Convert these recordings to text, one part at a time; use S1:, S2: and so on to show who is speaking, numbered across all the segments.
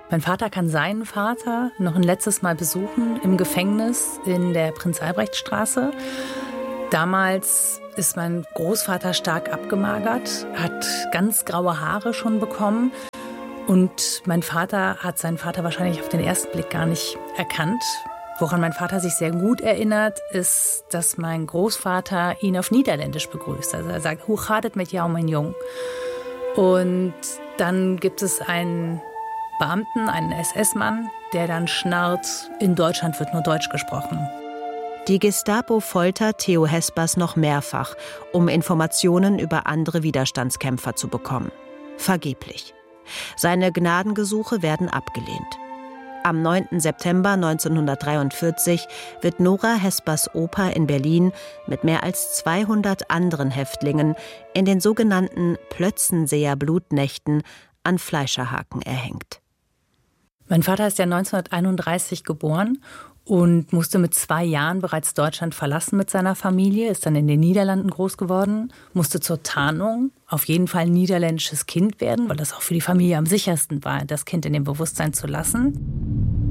S1: Mein Vater kann seinen Vater noch ein letztes Mal besuchen im Gefängnis in der Prinz-Albrecht-Straße. Damals ist mein Großvater stark abgemagert, hat ganz graue Haare schon bekommen. Und mein Vater hat seinen Vater wahrscheinlich auf den ersten Blick gar nicht erkannt. Woran mein Vater sich sehr gut erinnert, ist, dass mein Großvater ihn auf Niederländisch begrüßt. Also er sagt, hoe gaat het met jou, mein Jung? Und dann gibt es einen Beamten, einen SS-Mann, der dann schnarrt, in Deutschland wird nur Deutsch gesprochen.
S2: Die Gestapo foltert Theo Hespers noch mehrfach, um Informationen über andere Widerstandskämpfer zu bekommen. Vergeblich. Seine Gnadengesuche werden abgelehnt. Am 9. September 1943 wird Nora Hespers Opa in Berlin mit mehr als 200 anderen Häftlingen in den sogenannten Plötzenseer Blutnächten an Fleischerhaken erhängt.
S1: Mein Vater ist ja 1931 geboren und musste mit 2 Jahren bereits Deutschland verlassen mit seiner Familie, ist dann in den Niederlanden groß geworden, musste zur Tarnung auf jeden Fall ein niederländisches Kind werden, weil das auch für die Familie am sichersten war, das Kind in dem Bewusstsein zu lassen.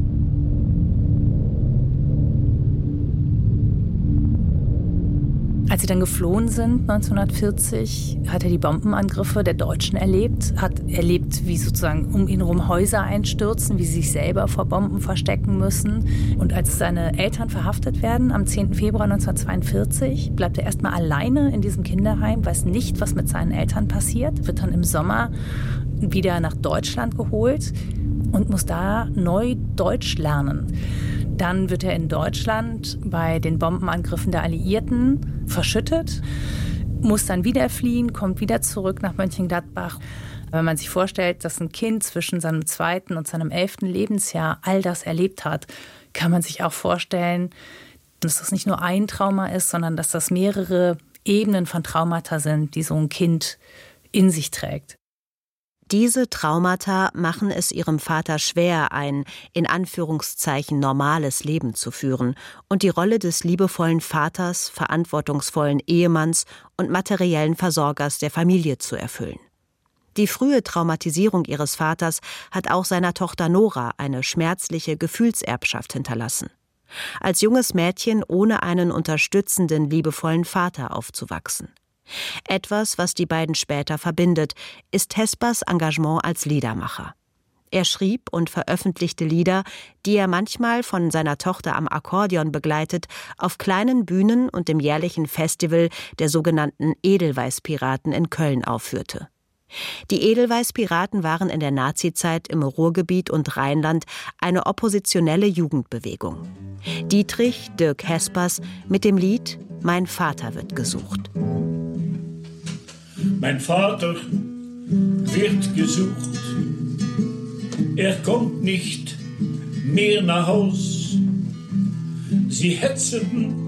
S1: Als sie dann geflohen sind, 1940, hat er die Bombenangriffe der Deutschen erlebt. Hat erlebt, wie sozusagen um ihn herum Häuser einstürzen, wie sie sich selber vor Bomben verstecken müssen. Und als seine Eltern verhaftet werden, am 10. Februar 1942, bleibt er erstmal alleine in diesem Kinderheim, weiß nicht, was mit seinen Eltern passiert, wird dann im Sommer wieder nach Deutschland geholt und muss da neu Deutsch lernen. Dann wird er in Deutschland bei den Bombenangriffen der Alliierten verschüttet, muss dann wieder fliehen, kommt wieder zurück nach Mönchengladbach. Wenn man sich vorstellt, dass ein Kind zwischen seinem 2. und seinem 11. Lebensjahr all das erlebt hat, kann man sich auch vorstellen, dass das nicht nur ein Trauma ist, sondern dass das mehrere Ebenen von Traumata sind, die so ein Kind in sich trägt.
S2: Diese Traumata machen es ihrem Vater schwer, ein, in Anführungszeichen, normales Leben zu führen und die Rolle des liebevollen Vaters, verantwortungsvollen Ehemanns und materiellen Versorgers der Familie zu erfüllen. Die frühe Traumatisierung ihres Vaters hat auch seiner Tochter Nora eine schmerzliche Gefühlserbschaft hinterlassen. Als junges Mädchen ohne einen unterstützenden, liebevollen Vater aufzuwachsen. Etwas, was die beiden später verbindet, ist Hespers Engagement als Liedermacher. Er schrieb und veröffentlichte Lieder, die er manchmal von seiner Tochter am Akkordeon begleitet, auf kleinen Bühnen und dem jährlichen Festival der sogenannten Edelweiß-Piraten in Köln aufführte. Die Edelweiß-Piraten waren in der Nazizeit im Ruhrgebiet und Rheinland eine oppositionelle Jugendbewegung. Dietrich Dirk Hespers mit dem Lied »Mein Vater wird gesucht«.
S3: Mein Vater wird gesucht. Er kommt nicht mehr nach Haus. Sie hetzen